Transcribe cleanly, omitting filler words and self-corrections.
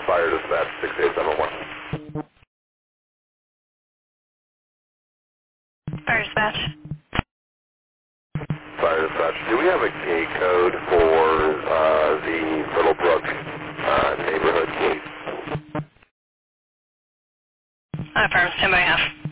Fire Dispatch 6871. Fire dispatch. Fire Dispatch, do we have a gate code for the Littlebrook neighborhood gate? Affirm, 10 by half.